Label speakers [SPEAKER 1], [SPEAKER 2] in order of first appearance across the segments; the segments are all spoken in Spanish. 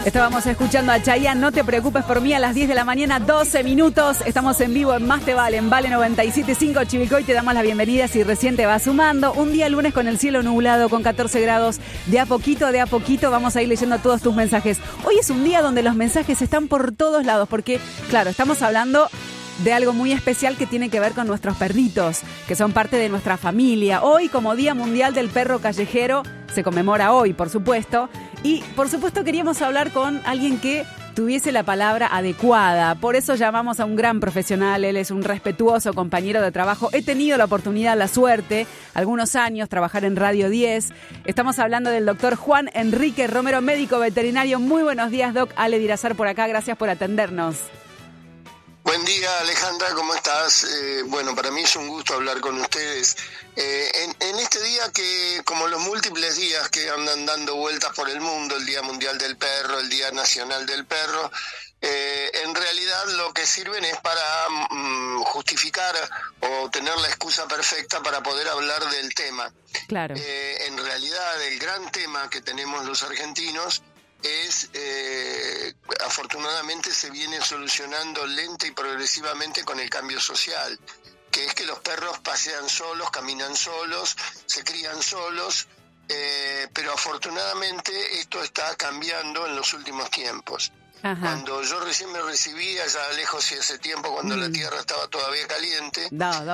[SPEAKER 1] Estábamos escuchando a Chayanne, No te preocupes por mí, a las 10 de la mañana, 12 minutos. Estamos en vivo en Más Te Vale, en Vale 97.5 Chivilcoy. Te damos la bienvenida si recién te vas sumando. Un día lunes con el cielo nublado, con 14 grados. De a poquito vamos a ir leyendo todos tus mensajes. Hoy es un día donde los mensajes están por todos lados, porque, claro, estamos hablando de algo muy especial que tiene que ver con nuestros perritos, que son parte de nuestra familia. Hoy, como Día Mundial del Perro Callejero, se conmemora hoy, por supuesto. Y, por supuesto, queríamos hablar con alguien que tuviese la palabra adecuada. Por eso llamamos a un gran profesional. Él es un respetuoso compañero de trabajo. He tenido la oportunidad, la suerte, algunos años, trabajar en Radio 10. Estamos hablando del doctor Juan Enrique Romero, médico veterinario. Muy buenos días, Doc. Ale Dirazar por acá. Gracias por atendernos.
[SPEAKER 2] Buen día, Alejandra, ¿cómo estás? Bueno, para mí es un gusto hablar con ustedes. En este día que, como los múltiples días que andan dando vueltas por el mundo, el Día Mundial del Perro, el Día Nacional del Perro, en realidad lo que sirven es para justificar o tener la excusa perfecta para poder hablar del tema.
[SPEAKER 1] Claro.
[SPEAKER 2] En realidad, el gran tema que tenemos los argentinos es, afortunadamente se viene solucionando lenta y progresivamente con el cambio social, que es que los perros pasean solos, caminan solos, se crían solos, pero afortunadamente esto está cambiando en los últimos tiempos. Ajá. Cuando yo recién me recibí, allá lejos y hace tiempo, cuando la tierra estaba todavía caliente,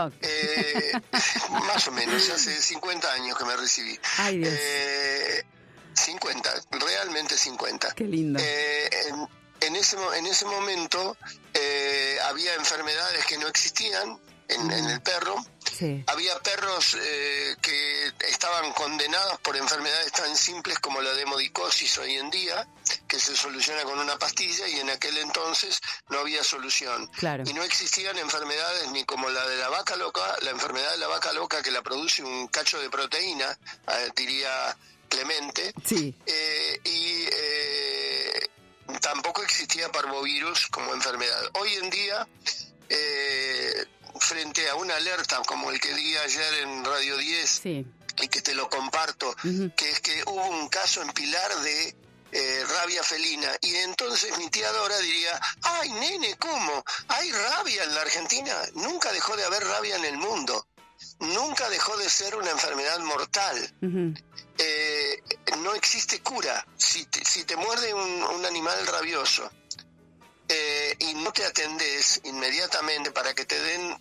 [SPEAKER 2] más o menos, hace 50 años que me recibí.
[SPEAKER 1] Ay, Dios.
[SPEAKER 2] 50, realmente 50.
[SPEAKER 1] Qué lindo.
[SPEAKER 2] En ese momento había enfermedades que no existían en el perro. Sí. Había perros que estaban condenados por enfermedades tan simples como la demodicosis hoy en día, que se soluciona con una pastilla, y en aquel entonces no había solución.
[SPEAKER 1] Claro.
[SPEAKER 2] Y no existían enfermedades ni como la de la vaca loca, la enfermedad de la vaca loca que la produce un cacho de proteína, diría Clemente,
[SPEAKER 1] sí.
[SPEAKER 2] Tampoco existía parvovirus como enfermedad. Hoy en día, frente a una alerta como el que di ayer en Radio 10, sí, y que te lo comparto, que es que hubo un caso en Pilar de rabia felina, y entonces mi tía Dora diría: ¡ay, nene, cómo! ¿Hay rabia en la Argentina? Nunca dejó de haber rabia en el mundo. Nunca dejó de ser una enfermedad mortal. No existe cura. Si te muerde un animal rabioso y no te atendés inmediatamente para que te den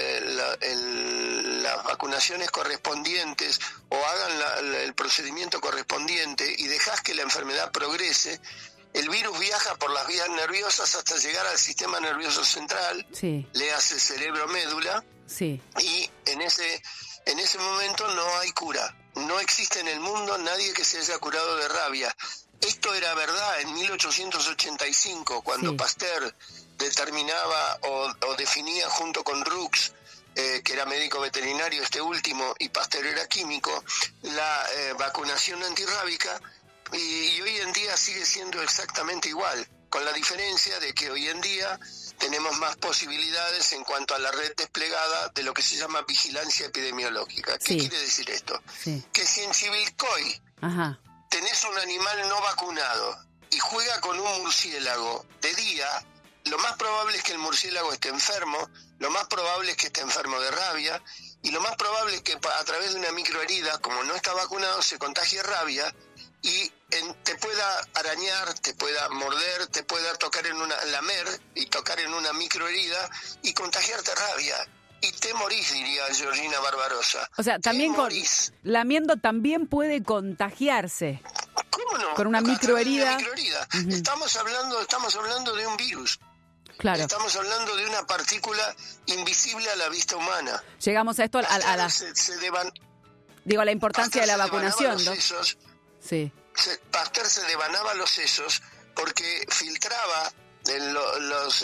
[SPEAKER 2] las vacunaciones correspondientes o hagan el procedimiento correspondiente y dejás que la enfermedad progrese, el virus viaja por las vías nerviosas hasta llegar al sistema nervioso central, sí, le hace cerebro-médula, sí, y en ese momento no hay cura. No existe en el mundo nadie que se haya curado de rabia. Esto era verdad en 1885, cuando sí, Pasteur determinaba o definía junto con Roux, que era médico veterinario este último, y Pasteur era químico, la vacunación antirrábica, y hoy en día sigue siendo exactamente igual, con la diferencia de que hoy en día tenemos más posibilidades en cuanto a la red desplegada de lo que se llama vigilancia epidemiológica. ¿Qué quiere decir esto? Sí. Que si en Chivilcoy tenés un animal no vacunado y juega con un murciélago de día, lo más probable es que el murciélago esté enfermo, lo más probable es que esté enfermo de rabia, y lo más probable es que a través de una microherida, como no está vacunado, se contagie rabia y te pueda arañar, te pueda morder, te pueda tocar lamer y tocar en una microherida y contagiarte rabia. Y te morís, diría Georgina Barbarosa.
[SPEAKER 1] O sea, también lamiendo también puede contagiarse.
[SPEAKER 2] ¿Cómo no?
[SPEAKER 1] Con una microherida.
[SPEAKER 2] Estamos hablando de un virus.
[SPEAKER 1] Claro.
[SPEAKER 2] Estamos hablando de una partícula invisible a la vista humana.
[SPEAKER 1] Llegamos a esto a la digo, la importancia de la vacunación, ¿no? Sí.
[SPEAKER 2] Pasteur se devanaba los sesos porque filtraba los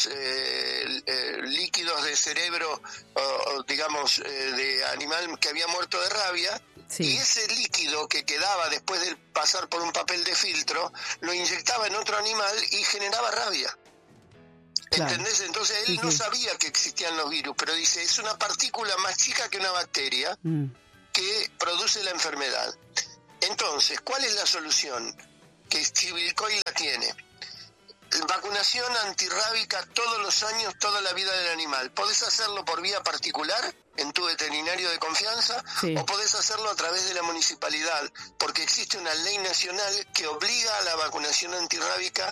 [SPEAKER 2] líquidos de cerebro, o digamos, de animal que había muerto de rabia, sí, y ese líquido que quedaba después de pasar por un papel de filtro lo inyectaba en otro animal y generaba rabia. Claro. ¿Entendés? Entonces él no sabía que existían los virus, pero dice, es una partícula más chica que una bacteria que produce la enfermedad. Entonces, ¿cuál es la solución? que Chivilcoy la tiene. Vacunación antirrábica todos los años, toda la vida del animal. Podés hacerlo por vía particular en tu veterinario de confianza, sí, o podés hacerlo a través de la municipalidad, porque existe una ley nacional que obliga a la vacunación antirrábica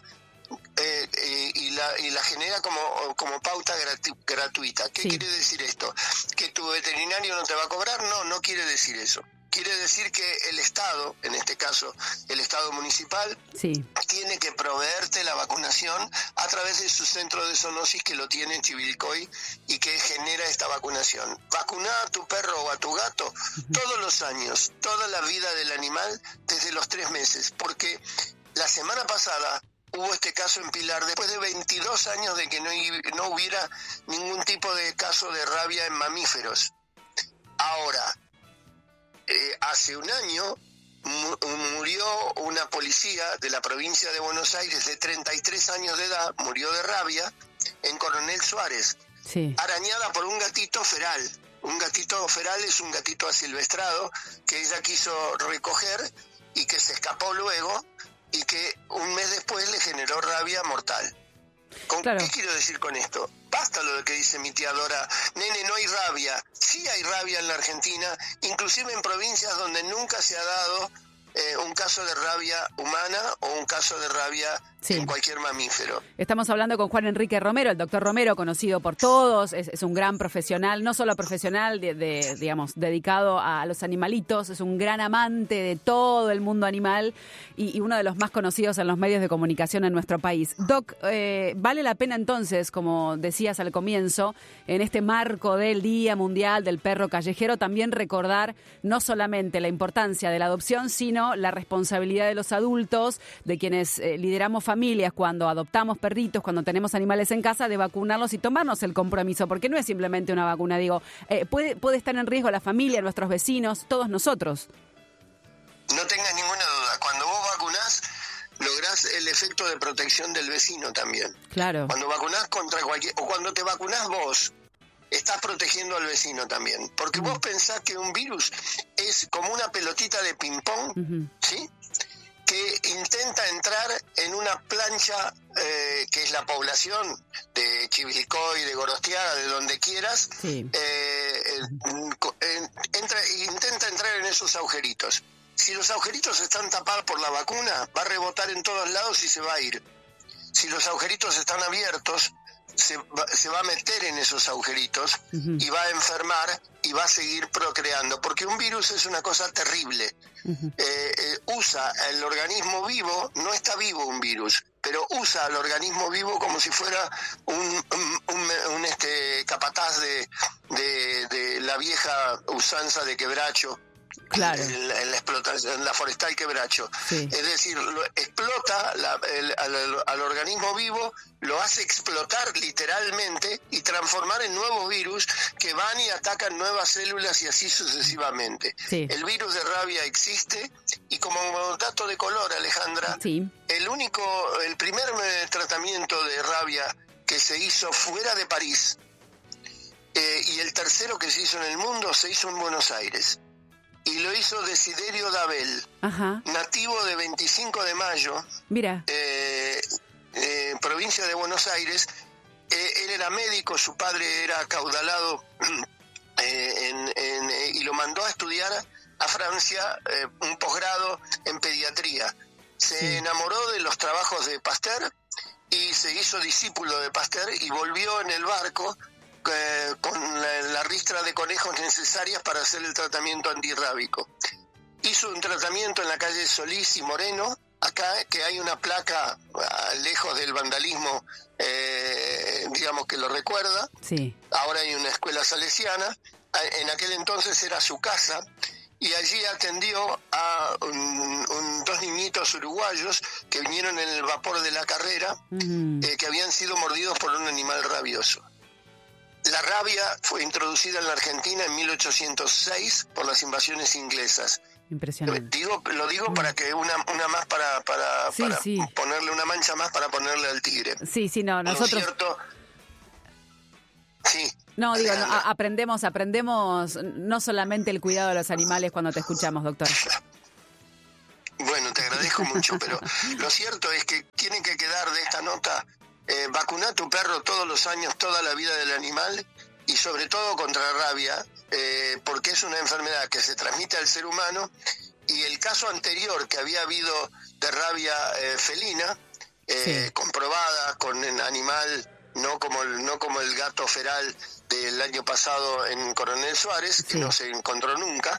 [SPEAKER 2] y la genera como pauta gratuita. ¿Qué, sí, quiere decir esto? ¿Que tu veterinario no te va a cobrar? No quiere decir eso. Quiere decir que el Estado, en este caso el Estado municipal, sí, tiene que proveerte la vacunación a través de su centro de zoonosis que lo tiene en Chivilcoy y que genera esta vacunación. Vacuná a tu perro o a tu gato todos los años, toda la vida del animal desde los 3 meses, porque la semana pasada hubo este caso en Pilar, después de 22 años de que no hubiera ningún tipo de caso de rabia en mamíferos. Ahora, hace un año murió una policía de la provincia de Buenos Aires de 33 años de edad, murió de rabia en Coronel Suárez, sí, arañada por un gatito feral. Un gatito feral es un gatito asilvestrado que ella quiso recoger y que se escapó luego y que un mes después le generó rabia mortal. Claro. ¿Qué quiero decir con esto? Basta lo que dice mi tía Dora, nene, no hay rabia. Sí hay rabia en la Argentina, inclusive en provincias donde nunca se ha dado un caso de rabia humana o un caso de rabia, sí, en cualquier mamífero.
[SPEAKER 1] Estamos hablando con Juan Enrique Romero, el doctor Romero, conocido por todos, es un gran profesional, no solo profesional digamos, dedicado a los animalitos, es un gran amante de todo el mundo animal y uno de los más conocidos en los medios de comunicación en nuestro país. Doc, vale la pena entonces, como decías al comienzo, en este marco del Día Mundial del Perro Callejero, también recordar no solamente la importancia de la adopción, sino la responsabilidad de los adultos, de quienes lideramos familias cuando adoptamos perritos, cuando tenemos animales en casa, de vacunarlos y tomarnos el compromiso, porque no es simplemente una vacuna, puede estar en riesgo la familia, nuestros vecinos, todos nosotros.
[SPEAKER 2] No tengas ninguna duda, cuando vos vacunás, lográs el efecto de protección del vecino también. Claro. Cuando vacunás contra o cuando te vacunás vos, estás protegiendo al vecino también, porque vos pensás que un virus es como una pelotita de ping-pong, ¿sí?, que intenta entrar en una plancha que es la población de Chivilcoy, de Gorostiaga, de donde quieras, sí, intenta entrar en esos agujeritos. Si los agujeritos están tapados por la vacuna, va a rebotar en todos lados y se va a ir. Si los agujeritos están abiertos, se va a meter en esos agujeritos y va a enfermar y va a seguir procreando, porque un virus es una cosa terrible. Usa el organismo vivo, no está vivo un virus, pero usa al organismo vivo como si fuera un capataz de la vieja usanza de quebracho. Claro. En la explotación, en la forestal quebracho. Sí. Es decir, explota al organismo vivo, lo hace explotar literalmente y transformar en nuevos virus que van y atacan nuevas células y así sucesivamente. Sí. El virus de rabia existe y como dato de color, Alejandra, sí, el primer tratamiento de rabia que se hizo fuera de París y el tercero que se hizo en el mundo se hizo en Buenos Aires. Y lo hizo Desiderio Dabel, nativo de 25 de Mayo, mira, provincia de Buenos Aires. Él era médico, su padre era acaudalado y lo mandó a estudiar a Francia un posgrado en pediatría. Se enamoró de los trabajos de Pasteur y se hizo discípulo de Pasteur y volvió en el barco con la ristra de conejos necesarias para hacer el tratamiento antirrábico. Hizo un tratamiento en la calle Solís y Moreno, acá, que hay una placa lejos del vandalismo, digamos que lo recuerda. Sí. Ahora hay una escuela salesiana. En aquel entonces era su casa y allí atendió a dos niñitos uruguayos que vinieron en el vapor de la Carrera, que habían sido mordidos por un animal rabioso. La rabia fue introducida en la Argentina en 1806 por las invasiones inglesas. Impresionante. Lo digo para que una más para ponerle una mancha más para ponerle al tigre. Sí,
[SPEAKER 1] nosotros.
[SPEAKER 2] ¿No es cierto? Sí.
[SPEAKER 1] No, aprendemos no solamente el cuidado de los animales cuando te escuchamos, doctor.
[SPEAKER 2] Bueno, te agradezco mucho, pero lo cierto es que tiene que quedar de esta nota, vacunar a tu perro todos los años, toda la vida del animal, y sobre todo contra rabia, porque es una enfermedad que se transmite al ser humano, y el caso anterior que había habido de rabia felina, comprobada con el animal, no como el gato feral del año pasado en Coronel Suárez, que no se encontró nunca,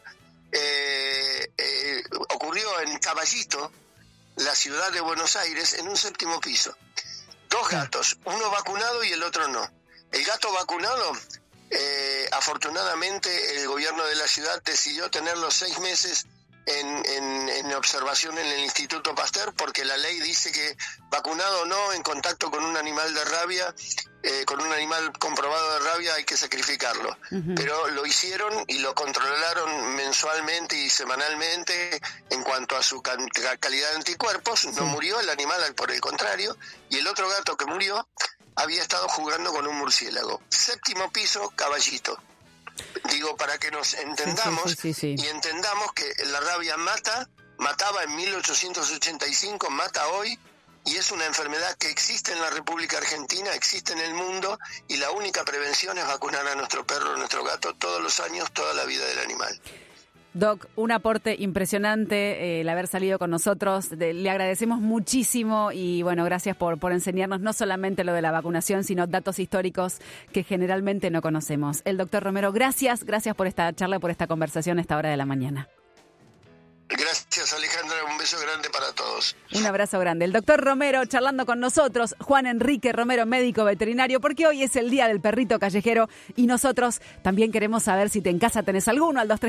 [SPEAKER 2] ocurrió en Caballito, la ciudad de Buenos Aires, en un 7º piso. 2 gatos, uno vacunado y el otro no. El gato vacunado, afortunadamente el gobierno de la ciudad decidió tenerlo 6 meses en observación en el Instituto Pasteur, porque la ley dice que vacunado o no, en contacto con un animal de rabia, con un animal comprobado de rabia, hay que sacrificarlo. Pero lo hicieron y lo controlaron mensualmente y semanalmente en cuanto a su calidad de anticuerpos. No murió el animal, por el contrario, y el otro gato que murió había estado jugando con un murciélago. 7º piso, Caballito. Digo, para que nos entendamos y entendamos que la rabia mataba en 1885, mata hoy, y es una enfermedad que existe en la República Argentina, existe en el mundo, y la única prevención es vacunar a nuestro perro, a nuestro gato, todos los años, toda la vida del animal.
[SPEAKER 1] Doc, un aporte impresionante el haber salido con nosotros. Le agradecemos muchísimo y bueno, gracias por enseñarnos no solamente lo de la vacunación, sino datos históricos que generalmente no conocemos. El doctor Romero, gracias por esta charla, por esta conversación a esta hora de la mañana.
[SPEAKER 2] Gracias, Alejandra, un beso grande para todos.
[SPEAKER 1] Un abrazo grande. El doctor Romero charlando con nosotros, Juan Enrique Romero, médico veterinario, porque hoy es el día del perrito callejero y nosotros también queremos saber si en casa tenés alguno, al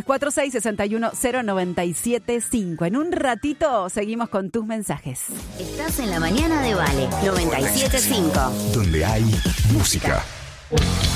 [SPEAKER 1] 2346-61097.5. En un ratito seguimos con tus mensajes.
[SPEAKER 3] Estás en la mañana de Vale 97.5.
[SPEAKER 4] Donde hay música.